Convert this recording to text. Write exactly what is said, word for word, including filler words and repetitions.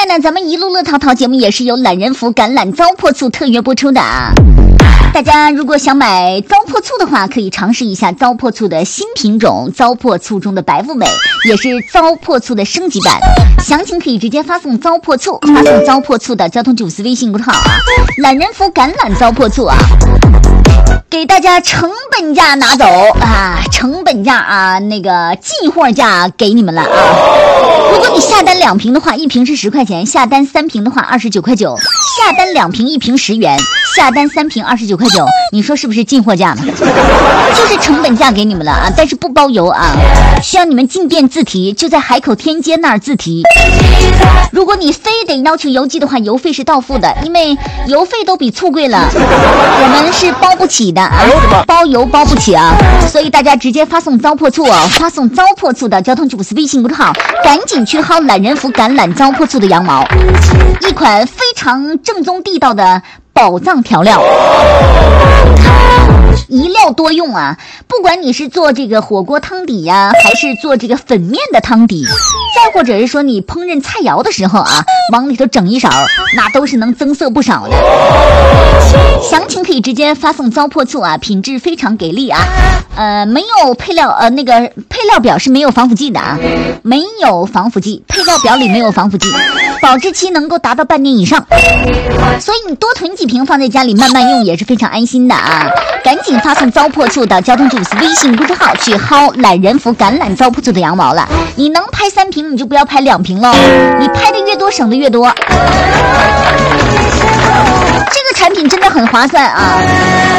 呢，咱们一路乐淘淘节目也是由懒人福橄榄糟粕醋特约播出的啊。大家如果想买糟粕醋的话，可以尝试一下糟粕醋的新品种糟粕醋中的白富美，也是糟粕醋的升级版。详情可以直接发送糟粕醋，发送糟粕醋的交通九四微信公众号啊，懒人福橄榄糟粕醋啊，给大家成本价拿走啊，成本价啊，那个进货价给你们了啊。如果你下单两瓶的话，一瓶是十块钱；下单三瓶的话，二十九块九；下单两瓶一瓶十元，下单三瓶二十九块九。你说是不是进货价嘛？就是成本价给你们了啊，但是不包邮啊，需要你们进店自提，就在海口天街那儿自提。如果你非得要求邮寄的话，邮费是到付的，因为邮费都比醋贵了，我们是包不起的啊，包邮包不起啊，所以大家直接发送糟粕醋啊，发送糟粕醋的交通主司微信公众号，赶紧去薅懒人福橄榄糟粕醋的羊毛，一款非常正宗地道的宝藏调料，一料多用啊！不管你是做这个火锅汤底呀、啊，还是做这个粉面的汤底，再或者是说你烹饪菜肴的时候啊，往里头整一勺，那都是能增色不少的。详情可以直接发送糟粕醋啊，品质非常给力啊！呃，没有配料，呃，那个配料表是没有防腐剂的啊，没有防腐剂，配料表里没有防腐剂，保质期能够达到半年以上，所以你多囤几瓶放在家里慢慢用也是非常安心的啊！赶紧发送糟粕醋的交通主司微信公众号去薅懒人福橄榄糟粕醋的羊毛了。你能拍三瓶你就不要拍两瓶喽，你拍的越多省的越多。这个产品真的很划算啊！